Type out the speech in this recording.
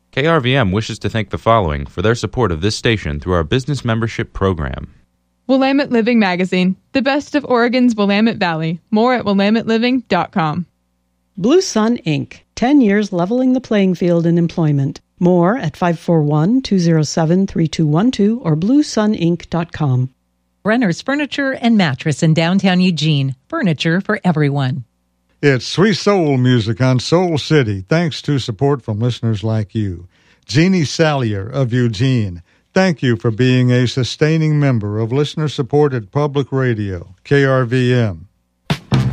KRVM wishes to thank the following for their support of this station through our business membership program. Willamette Living Magazine, the best of Oregon's Willamette Valley. More at willametteliving.com. Blue Sun Inc., 10 years leveling the playing field in employment. More at 541-207-3212 or bluesuninc.com. Brenner's Furniture and Mattress in downtown Eugene. Furniture for everyone. It's Sweet Soul Music on Soul City, thanks to support from listeners like you. Jeannie Sallier of Eugene, thank you for being a sustaining member of listener-supported public radio, KRVM.